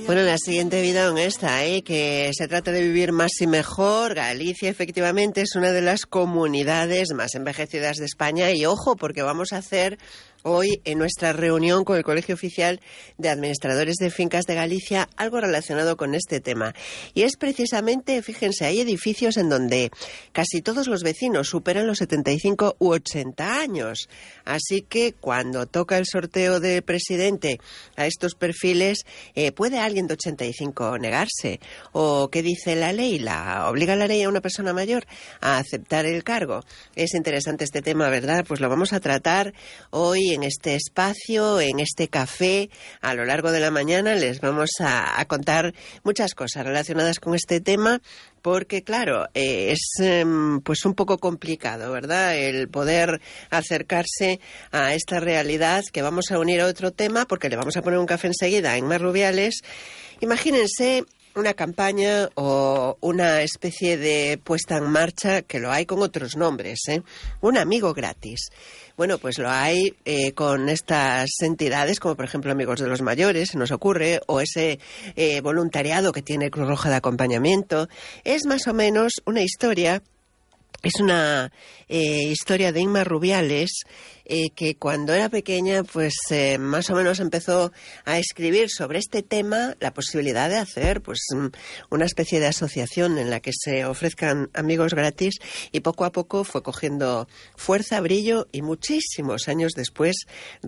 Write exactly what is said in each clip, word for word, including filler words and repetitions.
Bueno, la siguiente vida honesta, ¿eh? Que se trata de vivir más y mejor. Galicia, efectivamente, es una de las comunidades más envejecidas de España. Y ojo, porque vamos a hacer hoy en nuestra reunión con el Colegio Oficial de Administradores de Fincas de Galicia algo relacionado con este tema. Y es precisamente, fíjense, hay edificios en donde casi todos los vecinos superan los setenta y cinco u ochenta años. Así que cuando toca el sorteo de presidente a estos perfiles, eh, ¿puede alguien de ochenta y cinco negarse? ¿O qué dice la ley? ¿La obliga la ley a una persona mayor a aceptar el cargo? Es interesante este tema, ¿verdad? Pues lo vamos a tratar hoy en este espacio, en este café. A lo largo de la mañana les vamos a, a contar muchas cosas relacionadas con este tema, porque claro, eh, es eh, pues un poco complicado, ¿verdad?, el poder acercarse a esta realidad, que vamos a unir a otro tema, porque le vamos a poner un café enseguida a Inma Rubiales. Imagínense una campaña o una especie de puesta en marcha, que lo hay con otros nombres, ¿eh? Un amigo gratis. Bueno, pues lo hay eh, con estas entidades, como por ejemplo Amigos de los Mayores, se nos ocurre, o ese eh, voluntariado que tiene Cruz Roja de acompañamiento. Es más o menos una historia, es una eh, historia de Inma Rubiales, eh, que cuando era pequeña, pues eh, más o menos empezó a escribir sobre este tema, la posibilidad de hacer pues una especie de asociación en la que se ofrezcan amigos gratis, y poco a poco fue cogiendo fuerza, brillo, y muchísimos años después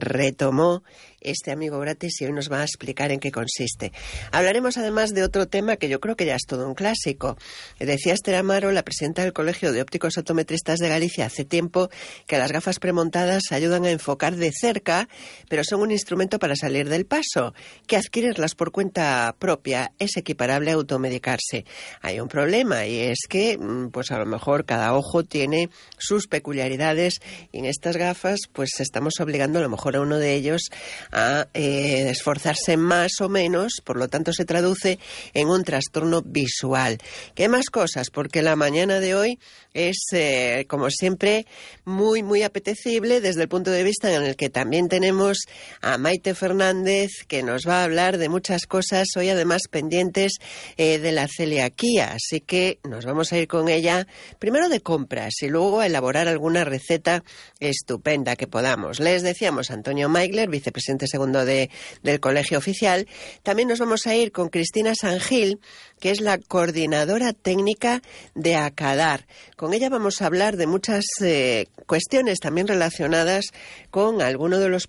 retomó este amigo gratis y hoy nos va a explicar en qué consiste. Hablaremos además de otro tema que yo creo que ya es todo un clásico. Decía Esther Amaro, la presidenta del Colegio de Ópticos Optometristas de Galicia, hace tiempo que las gafas premontadas ayudan a enfocar de cerca, pero son un instrumento para salir del paso, que adquirirlas por cuenta propia es equiparable a automedicarse. Hay un problema, y es que pues a lo mejor cada ojo tiene sus peculiaridades, y en estas gafas pues estamos obligando a lo mejor a uno de ellos a eh, esforzarse más o menos, por lo tanto se traduce en un trastorno visual. ¿Qué más cosas? Porque la mañana de hoy es, eh, como siempre, muy, muy apetecible desde el punto de vista en el que también tenemos a Maite Fernández, que nos va a hablar de muchas cosas, hoy además pendientes eh, de la celiaquía, así que nos vamos a ir con ella, primero de compras y luego a elaborar alguna receta estupenda que podamos. Les decíamos Antonio Maigler, vicepresidente segundo de, del Colegio Oficial. También nos vamos a ir con Cristina Sangil, que es la coordinadora técnica de ACADAR. Con ella vamos a hablar de muchas eh, cuestiones también relacionadas con alguno de los